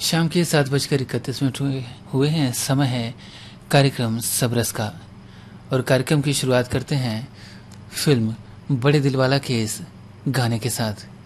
शाम के 7:31 हुए हैं। समय है कार्यक्रम सबरस का। और कार्यक्रम की शुरुआत करते हैं फिल्म बड़े दिलवाला के इस गाने के साथ।